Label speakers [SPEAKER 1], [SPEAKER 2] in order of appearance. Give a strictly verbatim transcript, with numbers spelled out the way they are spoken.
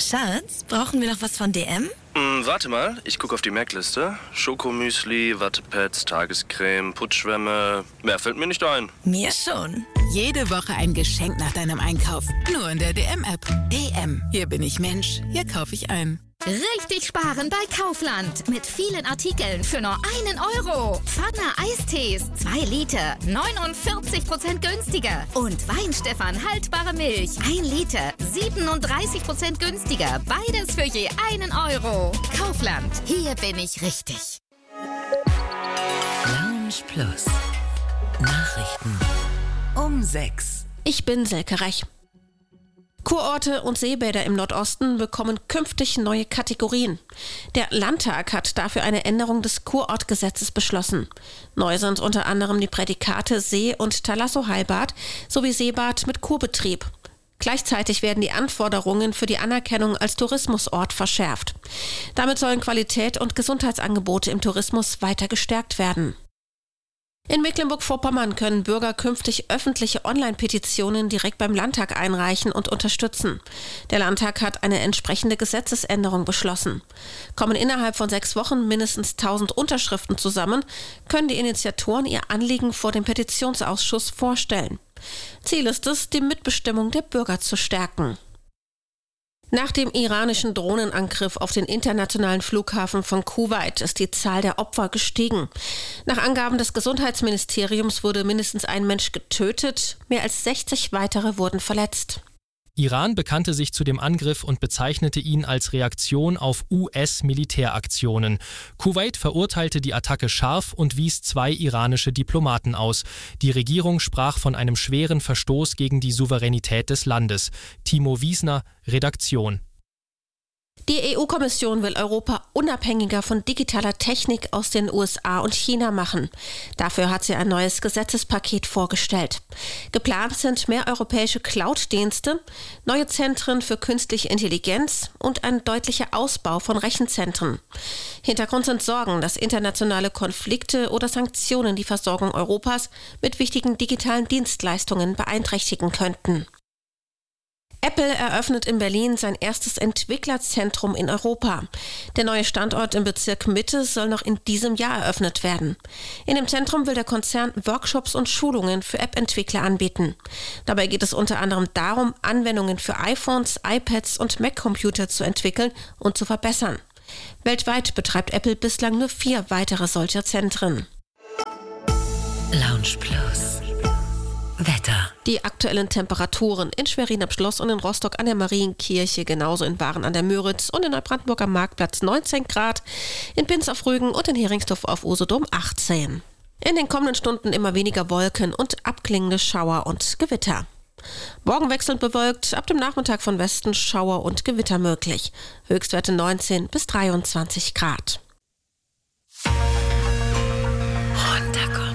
[SPEAKER 1] Schatz, brauchen wir noch was von D M?
[SPEAKER 2] Hm, warte mal, ich gucke auf die Merkliste. Schokomüsli, Wattepads, Tagescreme, Putzschwämme. Mehr fällt mir nicht ein.
[SPEAKER 1] Mir schon.
[SPEAKER 3] Jede Woche ein Geschenk nach deinem Einkauf. Nur in der D M-App. D M, hier bin ich Mensch, hier kaufe ich ein.
[SPEAKER 4] Richtig sparen bei Kaufland. Mit vielen Artikeln für nur einen Euro. Pfanne Eistees, zwei Liter, neunundvierzig Prozent günstiger. Und Weinstefan haltbare Milch, ein Liter, siebenunddreißig Prozent günstiger. Beides für je einen Euro. Kaufland, hier bin ich richtig.
[SPEAKER 3] Lounge Plus. Nachrichten um sechs.
[SPEAKER 5] Ich bin Selke Rech. Kurorte und Seebäder im Nordosten bekommen künftig neue Kategorien. Der Landtag hat dafür eine Änderung des Kurortgesetzes beschlossen. Neu sind unter anderem die Prädikate See- und Thalassoheilbad sowie Seebad mit Kurbetrieb. Gleichzeitig werden die Anforderungen für die Anerkennung als Tourismusort verschärft. Damit sollen Qualität und Gesundheitsangebote im Tourismus weiter gestärkt werden. In Mecklenburg-Vorpommern können Bürger künftig öffentliche Online-Petitionen direkt beim Landtag einreichen und unterstützen. Der Landtag hat eine entsprechende Gesetzesänderung beschlossen. Kommen innerhalb von sechs Wochen mindestens tausend Unterschriften zusammen, können die Initiatoren ihr Anliegen vor dem Petitionsausschuss vorstellen. Ziel ist es, die Mitbestimmung der Bürger zu stärken. Nach dem iranischen Drohnenangriff auf den internationalen Flughafen von Kuwait ist die Zahl der Opfer gestiegen. Nach Angaben des Gesundheitsministeriums wurde mindestens ein Mensch getötet, mehr als sechzig weitere wurden verletzt.
[SPEAKER 6] Iran bekannte sich zu dem Angriff und bezeichnete ihn als Reaktion auf U S-Militäraktionen. Kuwait verurteilte die Attacke scharf und wies zwei iranische Diplomaten aus. Die Regierung sprach von einem schweren Verstoß gegen die Souveränität des Landes. Timo Wiesner, Redaktion.
[SPEAKER 5] Die E U-Kommission will Europa unabhängiger von digitaler Technik aus den U S A und China machen. Dafür hat sie ein neues Gesetzespaket vorgestellt. Geplant sind mehr europäische Cloud-Dienste, neue Zentren für künstliche Intelligenz und ein deutlicher Ausbau von Rechenzentren. Hintergrund sind Sorgen, dass internationale Konflikte oder Sanktionen die Versorgung Europas mit wichtigen digitalen Dienstleistungen beeinträchtigen könnten. Apple eröffnet in Berlin sein erstes Entwicklerzentrum in Europa. Der neue Standort im Bezirk Mitte soll noch in diesem Jahr eröffnet werden. In dem Zentrum will der Konzern Workshops und Schulungen für App-Entwickler anbieten. Dabei geht es unter anderem darum, Anwendungen für iPhones, iPads und Mac-Computer zu entwickeln und zu verbessern. Weltweit betreibt Apple bislang nur vier weitere solcher Zentren.
[SPEAKER 3] Lounge Plus. Wetter.
[SPEAKER 5] Die aktuellen Temperaturen in Schwerin am Schloss und in Rostock an der Marienkirche, genauso in Waren an der Müritz und in Neubrandenburg am Marktplatz neunzehn Grad, in Binz auf Rügen und in Heringsdorf auf Usedom achtzehn. In den kommenden Stunden immer weniger Wolken und abklingende Schauer und Gewitter. Morgen wechselnd bewölkt, ab dem Nachmittag von Westen Schauer und Gewitter möglich. Höchstwerte neunzehn bis dreiundzwanzig Grad.
[SPEAKER 3] Runterkommen.